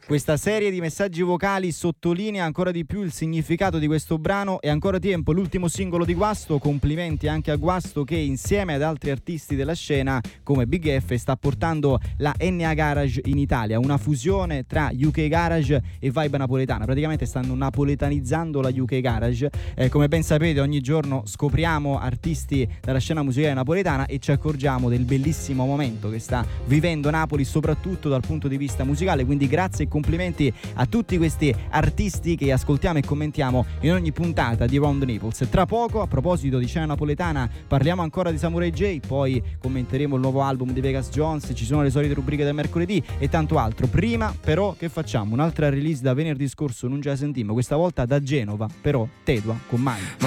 Questa serie di messaggi vocali sottolinea ancora di più il significato di questo brano. È ancora tempo, l'ultimo singolo di Guasto. Complimenti anche a Guasto che insieme ad altri artisti della scena come Big F sta portando la NA Garage in Italia, una fusione tra UK Garage e vibe napoletana. Praticamente stanno napoletanizzando la UK Garage. Come ben sapete, ogni giorno scopriamo artisti dalla scena musicale napoletana e ci accorgiamo del bellissimo momento che sta vivendo Napoli, soprattutto dal punto di vista musicale. Quindi grazie e complimenti a tutti questi artisti che ascoltiamo e commentiamo in ogni puntata di Round the Naples. Tra poco, a proposito di scena napoletana, parliamo ancora di Samurai J, poi commenteremo il nuovo album di Vegas Jones, ci sono le solite rubriche del mercoledì e tanto altro. Prima però che facciamo? Un'altra release da venerdì scorso, non già sentimmo, questa volta da Genova, però Tedua con Mai.